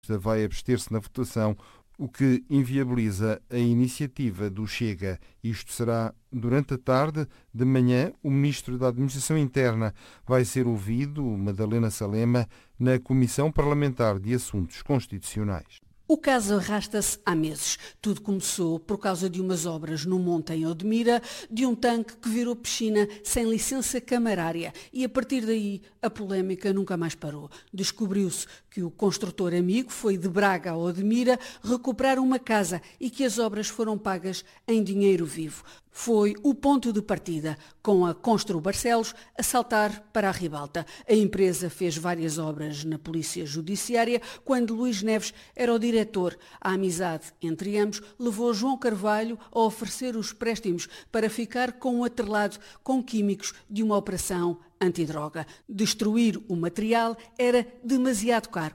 vai abster-se na votação, o que inviabiliza a iniciativa do Chega. Isto será durante a tarde. De manhã, o Ministro da Administração Interna vai ser ouvido, Madalena Salema, na Comissão Parlamentar de Assuntos Constitucionais. O caso arrasta-se há meses. Tudo começou por causa de umas obras no monte em Odmira, de um tanque que virou piscina sem licença camarária, e a partir daí a polémica nunca mais parou. Descobriu-se que o construtor amigo foi de Braga a Odmira recuperar uma casa e que as obras foram pagas em dinheiro vivo. Foi o ponto de partida, com a Constru Barcelos a saltar para a ribalta. A empresa fez várias obras na Polícia Judiciária quando Luís Neves era o diretor. A amizade entre ambos levou João Carvalho a oferecer os préstimos para ficar com o atrelado com químicos de uma operação antidroga. Destruir o material era demasiado caro,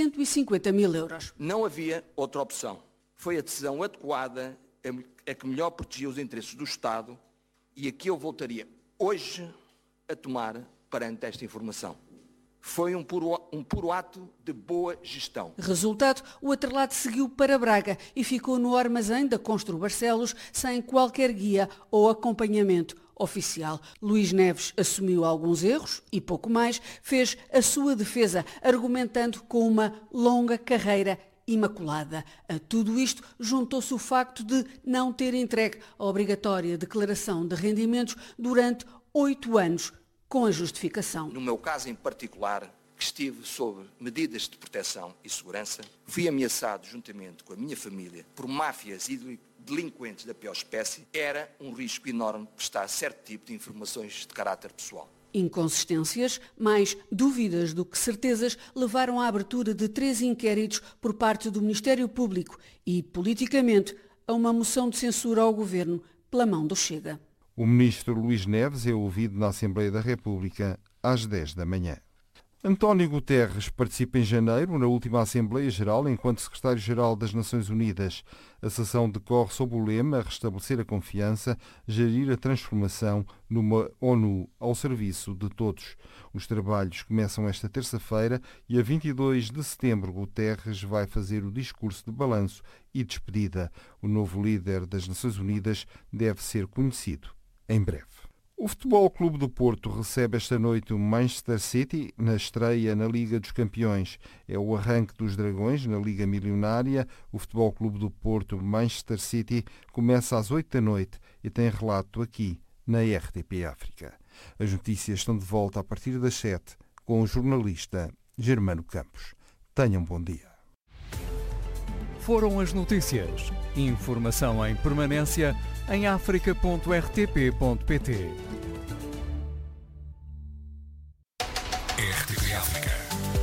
150 mil euros. Não havia outra opção. Foi a decisão adequada, a que melhor protegia os interesses do Estado e a que eu voltaria hoje a tomar perante esta informação. Foi um puro ato de boa gestão. Resultado, o atrelado seguiu para Braga e ficou no armazém da Constru Barcelos sem qualquer guia ou acompanhamento oficial. Luís Neves assumiu alguns erros e pouco mais, fez a sua defesa, argumentando com uma longa carreira imaculada. A tudo isto juntou-se o facto de não ter entregue a obrigatória declaração de rendimentos durante 8 anos, com a justificação. No meu caso em particular, que estive sob medidas de proteção e segurança, fui ameaçado juntamente com a minha família por máfias e delinquentes da pior espécie. Era um risco enorme prestar certo tipo de informações de caráter pessoal. Inconsistências, mais dúvidas do que certezas, levaram à abertura de 3 inquéritos por parte do Ministério Público e, politicamente, a uma moção de censura ao Governo pela mão do Chega. O ministro Luís Neves é ouvido na Assembleia da República às 10 da manhã. António Guterres participa em janeiro na última Assembleia Geral enquanto Secretário-Geral das Nações Unidas. A sessão decorre sob o lema Restabelecer a confiança, gerir a transformação numa ONU ao serviço de todos. Os trabalhos começam esta terça-feira e a 22 de setembro Guterres vai fazer o discurso de balanço e despedida. O novo líder das Nações Unidas deve ser conhecido em breve. O Futebol Clube do Porto recebe esta noite o Manchester City na estreia na Liga dos Campeões. É o arranque dos Dragões na Liga Milionária. O Futebol Clube do Porto Manchester City começa às 8 da noite e tem relato aqui na RTP África. As notícias estão de volta a partir das 7 com o jornalista Germano Campos. Tenham um bom dia. Foram as notícias. Informação em permanência em africa.rtp.pt. RTP África.